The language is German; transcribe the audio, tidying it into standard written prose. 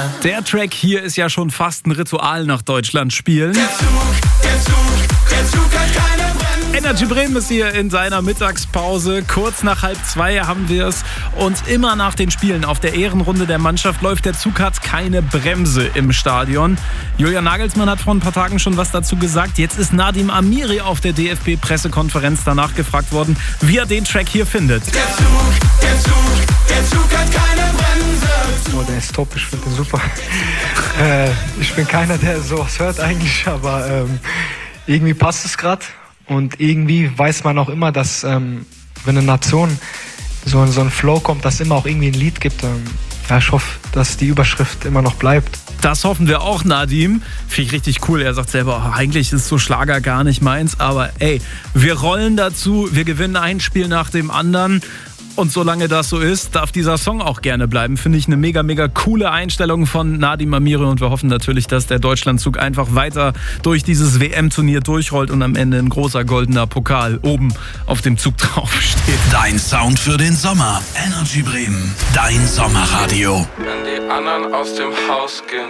Der Track hier ist ja schon fast ein Ritual nach Deutschland spielen. Der Zug hat keine Bremse. Energy Bremen ist hier in seiner Mittagspause. Kurz nach 1:30 haben wir es. Und immer nach den Spielen auf der Ehrenrunde der Mannschaft läuft der Zug hat keine Bremse im Stadion. Julian Nagelsmann hat vor ein paar Tagen schon was dazu gesagt. Jetzt ist Nadim Amiri auf der DFB-Pressekonferenz danach gefragt worden, wie er den Track hier findet. Der Zug hat keine Bremse. Oh, der ist top, ich finde den super. Ich bin keiner, der sowas hört eigentlich, aber irgendwie passt es gerade. Und irgendwie weiß man auch immer, dass wenn eine Nation so ein Flow kommt, dass es immer auch irgendwie ein Lied gibt. Ja, ich hoffe, dass die Überschrift immer noch bleibt. Das hoffen wir auch, Nadim. Finde ich richtig cool. Er sagt selber, eigentlich ist so Schlager gar nicht meins. Aber ey, wir rollen dazu, wir gewinnen ein Spiel nach dem anderen. Und solange das so ist, darf dieser Song auch gerne bleiben. Finde ich eine mega, mega coole Einstellung von Nadim Amiri. Und wir hoffen natürlich, dass der Deutschlandzug einfach weiter durch dieses WM-Turnier durchrollt und am Ende ein großer goldener Pokal oben auf dem Zug draufsteht. Dein Sound für den Sommer. Energy Bremen. Dein Sommerradio. Wenn die anderen aus dem Haus gehen.